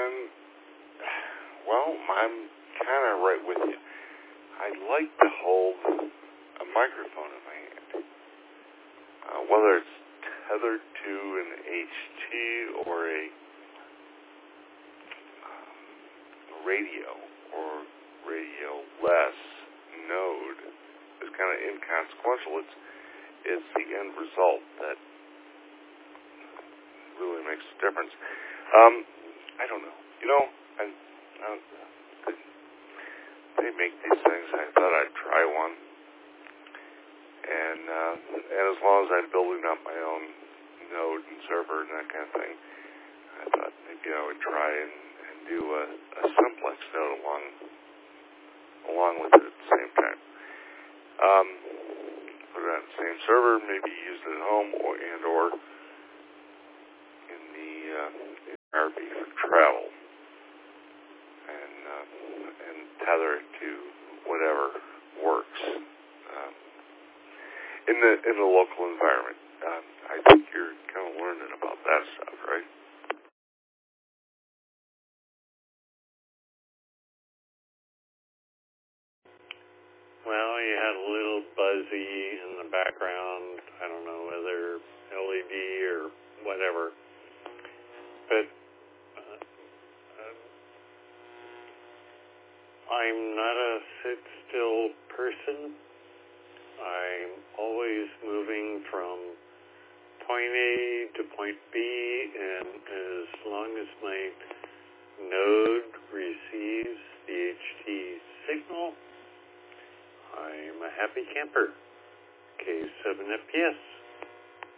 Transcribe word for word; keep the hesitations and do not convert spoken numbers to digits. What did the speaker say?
I'm, well, I'm kind of right with you. I like to hold a microphone in my hand, uh, whether it's tethered to an H T or a um, radio or radio-less node is kind of inconsequential. It's it's the end result that really makes a difference. Um, I don't know. You know, I, I, they make these things. I thought I'd try one, and uh, and as long as I'm building up my own node and server and that kind of thing, I thought maybe I would try and, and do a, a simplex node along along with it at the same time. Um, put it on the same server, maybe use it at home or and or in the uh, in R V for travel, and uh, and tether it to whatever works um, in the in the local environment. Um, I think you're kind of learning about that stuff, right? Well, you had a little buzzy in the background. I don't know whether L E D or whatever. But uh, uh, I'm not a sit-still person. I'm always moving from point A to point B, and as long as my node receives the H T signal, I'm a happy camper. K seven F P S.